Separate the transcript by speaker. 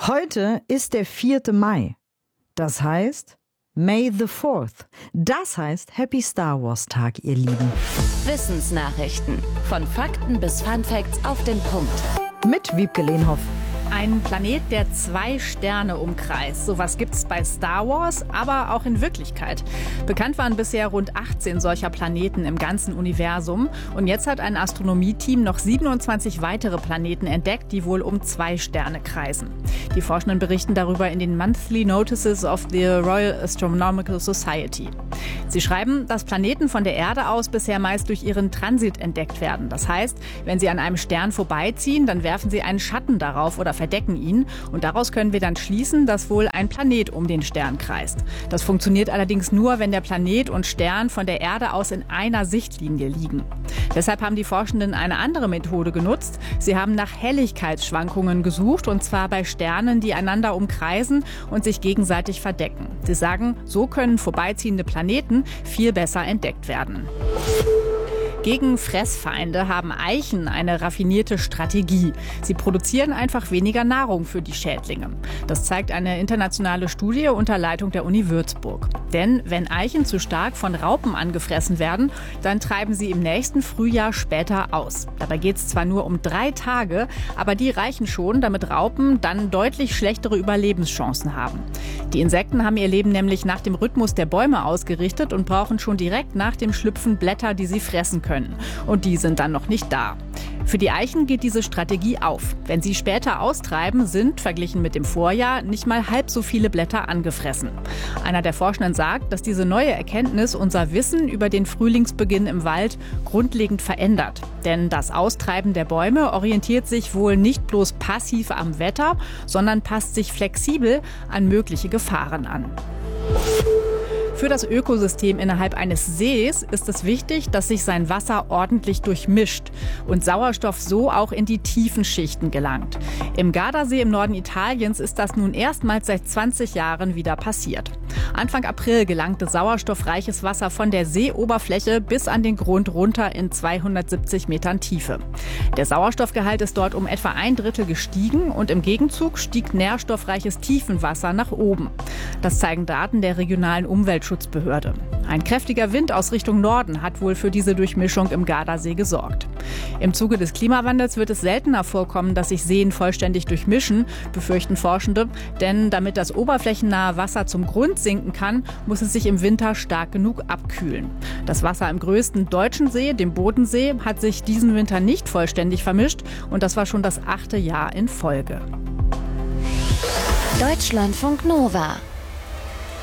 Speaker 1: Heute ist der 4. Mai. Das heißt May the 4th. Das heißt Happy Star Wars Tag, ihr Lieben.
Speaker 2: Wissensnachrichten. Von Fakten bis Funfacts auf den Punkt.
Speaker 1: Mit Wiebke Lehnhoff.
Speaker 3: Ein Planet, der 2 Sterne umkreist. Sowas gibt's bei Star Wars, aber auch in Wirklichkeit. Bekannt waren bisher rund 18 solcher Planeten im ganzen Universum. Und jetzt hat ein Astronomieteam noch 27 weitere Planeten entdeckt, die wohl um 2 Sterne kreisen. Die Forschenden berichten darüber in den Monthly Notices of the Royal Astronomical Society. Sie schreiben, dass Planeten von der Erde aus bisher meist durch ihren Transit entdeckt werden. Das heißt, wenn sie an einem Stern vorbeiziehen, dann werfen sie einen Schatten darauf oder verdecken ihn. Und daraus können wir dann schließen, dass wohl ein Planet um den Stern kreist. Das funktioniert allerdings nur, wenn der Planet und Stern von der Erde aus in einer Sichtlinie liegen. Deshalb haben die Forschenden eine andere Methode genutzt. Sie haben nach Helligkeitsschwankungen gesucht, und zwar bei Sternen, die einander umkreisen und sich gegenseitig verdecken. Sie sagen, so können vorbeiziehende Planeten viel besser entdeckt werden. Gegen Fressfeinde haben Eichen eine raffinierte Strategie. Sie produzieren einfach weniger Nahrung für die Schädlinge. Das zeigt eine internationale Studie unter Leitung der Uni Würzburg. Denn wenn Eichen zu stark von Raupen angefressen werden, dann treiben sie im nächsten Frühjahr später aus. Dabei geht es zwar nur um 3 Tage, aber die reichen schon, damit Raupen dann deutlich schlechtere Überlebenschancen haben. Die Insekten haben ihr Leben nämlich nach dem Rhythmus der Bäume ausgerichtet und brauchen schon direkt nach dem Schlüpfen Blätter, die sie fressen können. Und die sind dann noch nicht da. Für die Eichen geht diese Strategie auf. Wenn sie später austreiben, sind, verglichen mit dem Vorjahr, nicht mal halb so viele Blätter angefressen. Einer der Forschenden sagt, dass diese neue Erkenntnis unser Wissen über den Frühlingsbeginn im Wald grundlegend verändert. Denn das Austreiben der Bäume orientiert sich wohl nicht bloß passiv am Wetter, sondern passt sich flexibel an mögliche Gefahren an. Für das Ökosystem innerhalb eines Sees ist es wichtig, dass sich sein Wasser ordentlich durchmischt und Sauerstoff so auch in die tiefen Schichten gelangt. Im Gardasee im Norden Italiens ist das nun erstmals seit 20 Jahren wieder passiert. Anfang April gelangte sauerstoffreiches Wasser von der Seeoberfläche bis an den Grund runter in 270 Metern Tiefe. Der Sauerstoffgehalt ist dort um etwa 1/3 gestiegen und im Gegenzug stieg nährstoffreiches Tiefenwasser nach oben. Das zeigen Daten der regionalen Umweltschutzbehörde. Ein kräftiger Wind aus Richtung Norden hat wohl für diese Durchmischung im Gardasee gesorgt. Im Zuge des Klimawandels wird es seltener vorkommen, dass sich Seen vollständig durchmischen, befürchten Forschende. Denn damit das oberflächennahe Wasser zum Grund sinken kann, muss es sich im Winter stark genug abkühlen. Das Wasser im größten deutschen See, dem Bodensee, hat sich diesen Winter nicht vollständig vermischt. Und das war schon das 8. Jahr in Folge.
Speaker 2: Deutschlandfunk Nova